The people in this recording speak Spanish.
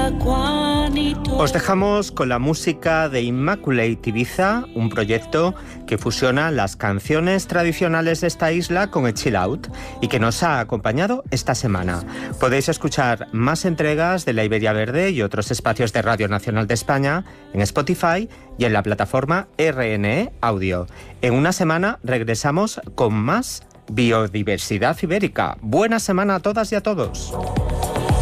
Os dejamos con la música de Immaculate Ibiza, un proyecto que fusiona las canciones tradicionales de esta isla con el chill out y que nos ha acompañado esta semana. Podéis escuchar más entregas de La Iberia Verde y otros espacios de Radio Nacional de España en Spotify y en la plataforma RNE Audio. En una semana regresamos con más biodiversidad ibérica. Buena semana a todas y a todos.